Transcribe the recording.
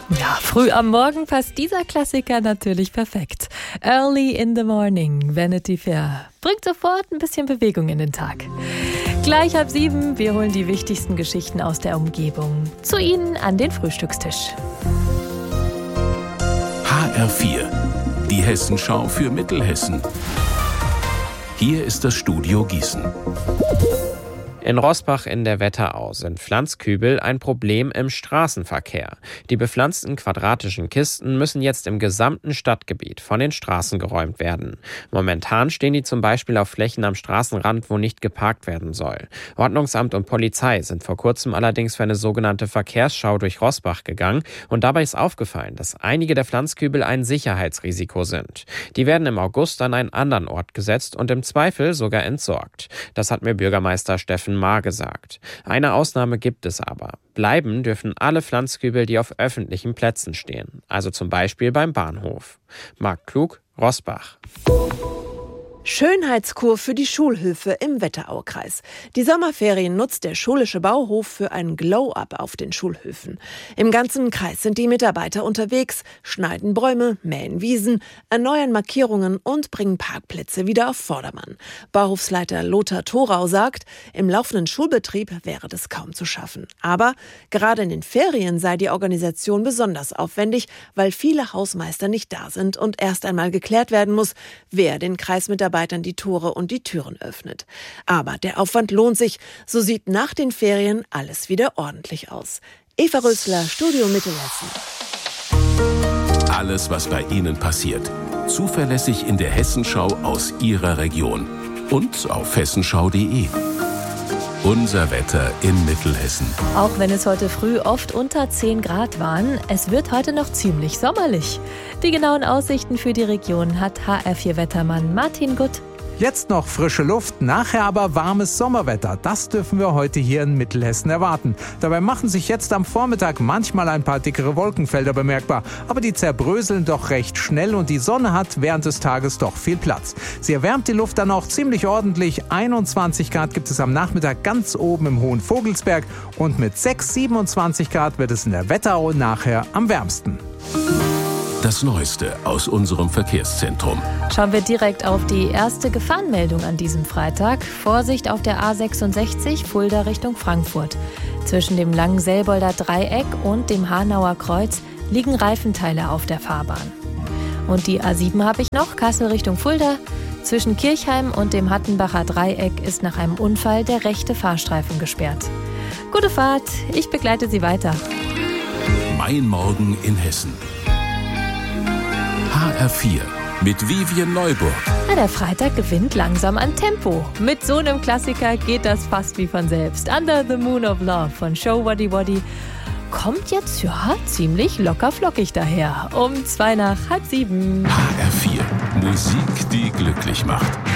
Ja, früh am Morgen passt dieser Klassiker natürlich perfekt. Early in the morning, Vanity Fair. Bringt sofort ein bisschen Bewegung in den Tag. Gleich 6:30, wir holen die wichtigsten Geschichten aus der Umgebung zu Ihnen an den Frühstückstisch. HR4, die Hessenschau für Mittelhessen. Hier ist das Studio Gießen. In Roßbach in der Wetterau sind Pflanzkübel ein Problem im Straßenverkehr. Die bepflanzten quadratischen Kisten müssen jetzt im gesamten Stadtgebiet von den Straßen geräumt werden. Momentan stehen die zum Beispiel auf Flächen am Straßenrand, wo nicht geparkt werden soll. Ordnungsamt und Polizei sind vor kurzem allerdings für eine sogenannte Verkehrsschau durch Roßbach gegangen und dabei ist aufgefallen, dass einige der Pflanzkübel ein Sicherheitsrisiko sind. Die werden im August an einen anderen Ort gesetzt und im Zweifel sogar entsorgt. Das hat mir Bürgermeister Steffen Mahr gesagt. Eine Ausnahme gibt es aber. Bleiben dürfen alle Pflanzkübel, die auf öffentlichen Plätzen stehen. Also zum Beispiel beim Bahnhof. Marc Klug, Roßbach. Schönheitskur für die Schulhöfe im Wetteraukreis. Die Sommerferien nutzt der schulische Bauhof für ein Glow-up auf den Schulhöfen. Im ganzen Kreis sind die Mitarbeiter unterwegs, schneiden Bäume, mähen Wiesen, erneuern Markierungen und bringen Parkplätze wieder auf Vordermann. Bauhofsleiter Lothar Thorau sagt, im laufenden Schulbetrieb wäre das kaum zu schaffen. Aber gerade in den Ferien sei die Organisation besonders aufwendig, weil viele Hausmeister nicht da sind und erst einmal geklärt werden muss, wer den Kreismitarbeitern die Tore und die Türen öffnet. Aber der Aufwand lohnt sich. So sieht nach den Ferien alles wieder ordentlich aus. Eva Rösler, Studio Mittelhessen. Alles, was bei Ihnen passiert. Zuverlässig in der Hessenschau aus Ihrer Region. Und auf hessenschau.de. Unser Wetter in Mittelhessen. Auch wenn es heute früh oft unter 10 Grad waren, es wird heute noch ziemlich sommerlich. Die genauen Aussichten für die Region hat HR4-Wettermann Martin Gutt. Jetzt noch frische Luft, nachher aber warmes Sommerwetter. Das dürfen wir heute hier in Mittelhessen erwarten. Dabei machen sich jetzt am Vormittag manchmal ein paar dickere Wolkenfelder bemerkbar. Aber die zerbröseln doch recht schnell und die Sonne hat während des Tages doch viel Platz. Sie erwärmt die Luft dann auch ziemlich ordentlich. 21 Grad gibt es am Nachmittag ganz oben im Hohen Vogelsberg. Und mit 27 Grad wird es in der Wetterau nachher am wärmsten. Das Neueste aus unserem Verkehrszentrum. Schauen wir direkt auf die erste Gefahrenmeldung an diesem Freitag. Vorsicht auf der A66 Fulda Richtung Frankfurt. Zwischen dem langen Selbolder Dreieck und dem Hanauer Kreuz liegen Reifenteile auf der Fahrbahn. Und die A7 habe ich noch, Kassel Richtung Fulda. Zwischen Kirchheim und dem Hattenbacher Dreieck ist nach einem Unfall der rechte Fahrstreifen gesperrt. Gute Fahrt, ich begleite Sie weiter. Mein Morgen in Hessen. HR4 mit Vivian Neuburg. Ja, der Freitag gewinnt langsam an Tempo. Mit so einem Klassiker geht das fast wie von selbst. Under the Moon of Love von Show Waddy Waddy kommt jetzt ziemlich locker flockig daher. Um 6:02. HR4, Musik, die glücklich macht.